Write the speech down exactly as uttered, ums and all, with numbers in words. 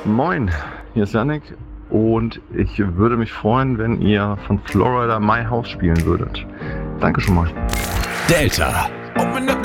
Moin, hier ist Yannick und ich würde mich freuen, wenn ihr von Florida My House spielen würdet. Danke schon mal. Delta. Open up